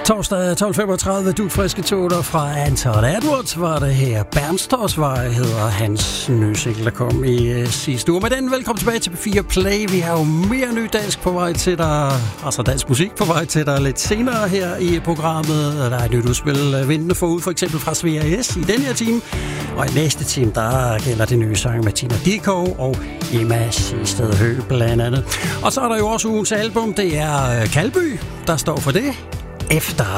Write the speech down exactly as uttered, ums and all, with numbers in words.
Torsdag tolv femogtredive, du friske toner fra Anton Edwards var det her. Bernstorffsvej hedder hans nye single, der kom i uh, sidste uge. Med den, velkommen tilbage til P fire Play. Vi har jo mere ny dansk på vej til dig, altså dansk musik på vej til dig lidt senere her i programmet. Der er et nyt udspil uh, ventende forud, for eksempel fra Svea S i den her time. Og i næste time, der gælder det nye sang med Tina Dickow og Emma Sisted Høgh blandt andet. Og så er der jo også ugens album, det er Kalby, der står for det. Efter